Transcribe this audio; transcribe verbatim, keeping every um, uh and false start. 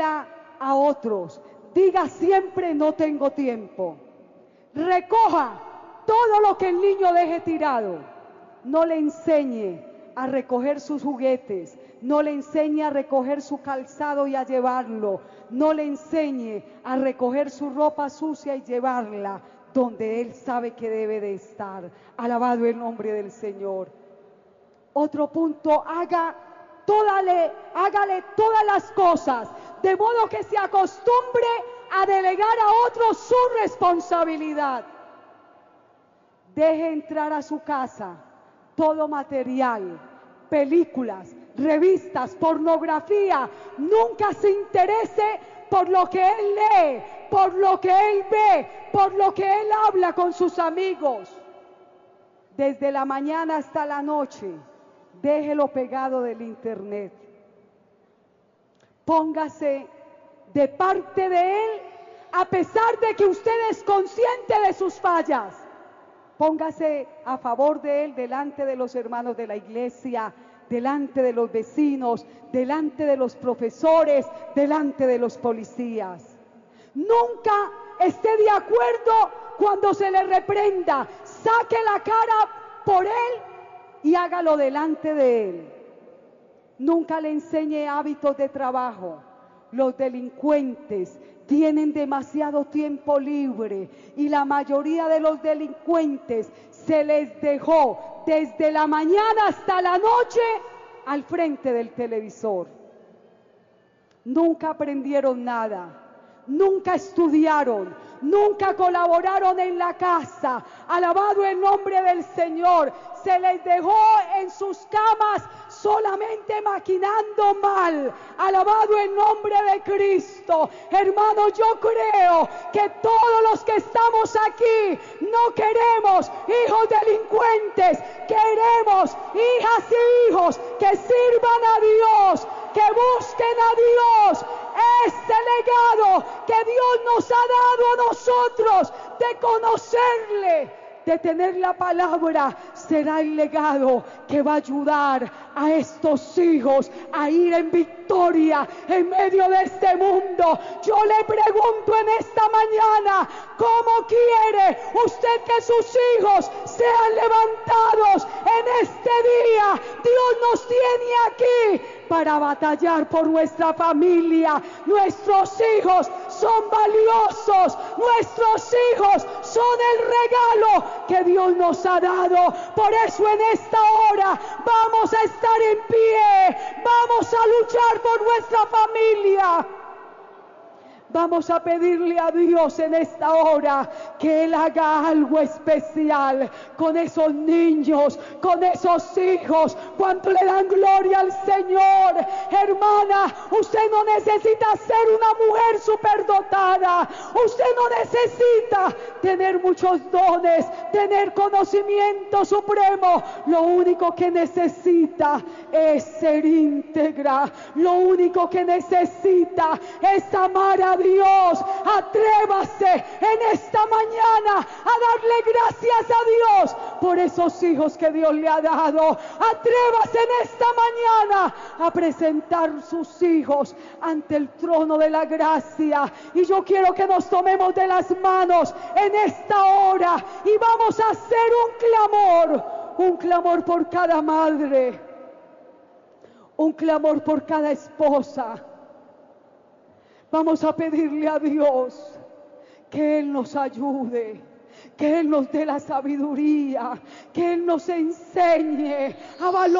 deléguela a otros. Diga siempre: no tengo tiempo. Recoja todo lo que el niño deje tirado. No le enseñe a recoger sus juguetes. No le enseñe a recoger su calzado y a llevarlo. No le enseñe a recoger su ropa sucia y llevarla donde él sabe que debe de estar. Alabado el nombre del Señor. Otro punto: haga Tódale, hágale todas las cosas, de modo que se acostumbre a delegar a otros su responsabilidad. Deje entrar a su casa todo material, películas, revistas, pornografía. Nunca se interese por lo que él lee, por lo que él ve, por lo que él habla con sus amigos. Desde la mañana hasta la noche, déjelo pegado del internet. Póngase de parte de él, a pesar de que usted es consciente de sus fallas. Póngase a favor de él delante de los hermanos de la iglesia, delante de los vecinos, delante de los profesores, delante de los policías. Nunca esté de acuerdo cuando se le reprenda. Saque la cara por él y hágalo delante de él. Nunca le enseñe hábitos de trabajo. Los delincuentes tienen demasiado tiempo libre y la mayoría de los delincuentes se les dejó desde la mañana hasta la noche al frente del televisor. Nunca aprendieron nada. Nunca estudiaron, nunca colaboraron en la casa. Alabado el nombre del Señor. Se les dejó en sus camas solamente maquinando mal. Alabado el nombre de Cristo. Hermano, yo creo que todos los que estamos aquí no queremos hijos delincuentes. Queremos hijas y hijos que sirvan a Dios, que busquen a Dios. Este legado que Dios nos ha dado a nosotros de conocerle, de tener la palabra, será el legado que va a ayudar a estos hijos a ir en victoria en medio de este mundo. Yo le pregunto en esta mañana: ¿cómo quiere usted que sus hijos sean levantados en este día? Dios nos tiene aquí para batallar por nuestra familia. Nuestros hijos son valiosos, nuestros hijos son el regalo que Dios nos ha dado. Por eso en esta hora vamos a estar en pie, vamos a luchar por nuestra familia. Vamos a pedirle a Dios en esta hora que Él haga algo especial con esos niños, con esos hijos. ¿Cuánto le dan gloria al Señor? Hermana, usted no necesita ser una mujer superdotada. Usted no necesita tener muchos dones, tener conocimiento supremo. Lo único que necesita es ser íntegra. Lo único que necesita es amar a Dios. Atrévase en esta mañana a darle gracias a Dios por esos hijos que Dios le ha dado. Atrévase en esta mañana a presentar sus hijos ante el trono de la gracia. Y yo quiero que nos tomemos de las manos en esta hora y vamos a hacer un clamor, un clamor por cada madre, un clamor por cada esposa. Vamos a pedirle a Dios que Él nos ayude, que Él nos dé la sabiduría, que Él nos enseñe a valorar